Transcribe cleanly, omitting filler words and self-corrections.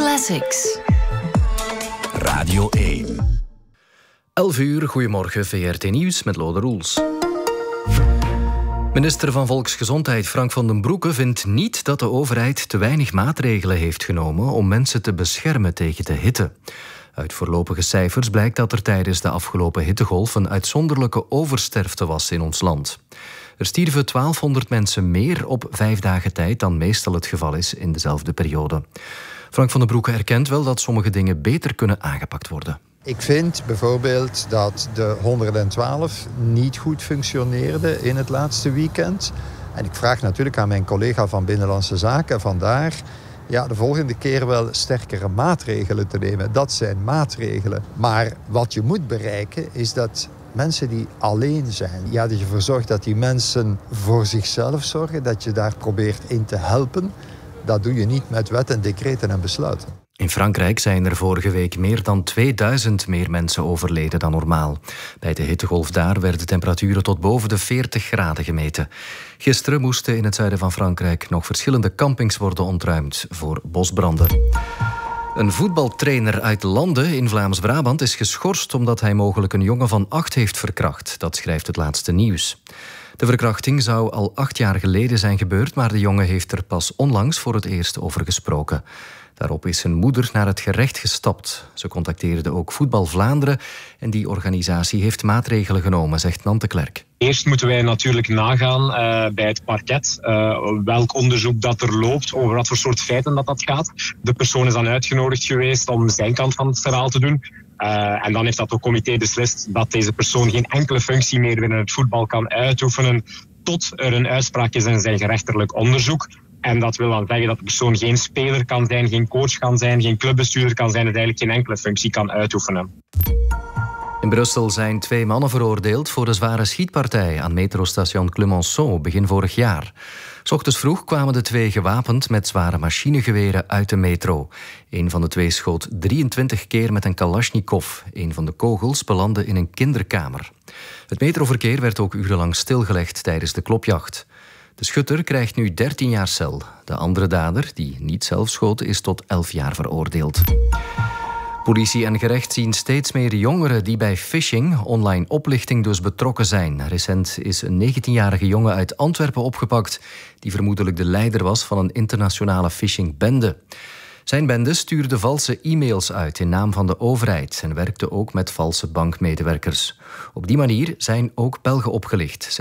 Classics. Radio 1. 11 uur, goedemorgen, VRT Nieuws met Lode Roels. Minister van Volksgezondheid Frank van den Broeke vindt niet dat de overheid te weinig maatregelen heeft genomen om mensen te beschermen tegen de hitte. Uit voorlopige cijfers blijkt dat er tijdens de afgelopen hittegolf een uitzonderlijke oversterfte was in ons land. Er stierven 1200 mensen meer op 5 dagen tijd dan meestal het geval is in dezelfde periode. Frank van den Broeke erkent wel dat sommige dingen beter kunnen aangepakt worden. Ik vind bijvoorbeeld dat de 112 niet goed functioneerde in het laatste weekend. En ik vraag natuurlijk aan mijn collega van Binnenlandse Zaken vandaar de volgende keer wel sterkere maatregelen te nemen. Dat zijn maatregelen. Maar wat je moet bereiken is dat mensen die alleen zijn, dat je ervoor zorgt dat die mensen voor zichzelf zorgen, dat je daar probeert in te helpen. Dat doe je niet met wet en decreten en besluiten. In Frankrijk zijn er vorige week meer dan 2000 meer mensen overleden dan normaal. Bij de hittegolf daar werden temperaturen tot boven de 40 graden gemeten. Gisteren moesten in het zuiden van Frankrijk nog verschillende campings worden ontruimd voor bosbranden. Een voetbaltrainer uit Landen in Vlaams-Brabant is geschorst omdat hij mogelijk een jongen van 8 heeft verkracht. Dat schrijft het laatste nieuws. De verkrachting zou al 8 jaar geleden zijn gebeurd, maar de jongen heeft er pas onlangs voor het eerst over gesproken. Daarop is zijn moeder naar het gerecht gestapt. Ze contacteerde ook Voetbal Vlaanderen en die organisatie heeft maatregelen genomen, zegt Nante Klerk. Eerst moeten wij natuurlijk nagaan bij het parket welk onderzoek dat er loopt, over wat voor soort feiten dat gaat. De persoon is dan uitgenodigd geweest om zijn kant van het verhaal te doen. En dan heeft dat ook comité beslist dat deze persoon geen enkele functie meer binnen het voetbal kan uitoefenen tot er een uitspraak is in zijn gerechtelijk onderzoek. En dat wil dan zeggen dat de persoon geen speler kan zijn, geen coach kan zijn, geen clubbestuurder kan zijn, en eigenlijk geen enkele functie kan uitoefenen. In Brussel zijn 2 mannen veroordeeld voor de zware schietpartij aan metrostation Clemenceau begin vorig jaar. 's Ochtends vroeg kwamen de 2 gewapend met zware machinegeweren uit de metro. Een van de 2 schoot 23 keer met een Kalashnikov. Een van de kogels belandde in een kinderkamer. Het metroverkeer werd ook urenlang stilgelegd tijdens de klopjacht. De schutter krijgt nu 13 jaar cel. De andere dader, die niet zelf schoot, is tot 11 jaar veroordeeld. Politie en gerecht zien steeds meer jongeren die bij phishing, online oplichting dus, betrokken zijn. Recent is een 19-jarige jongen uit Antwerpen opgepakt die vermoedelijk de leider was van een internationale phishingbende. Zijn bende stuurde valse e-mails uit in naam van de overheid en werkte ook met valse bankmedewerkers. Op die manier zijn ook Belgen opgelicht.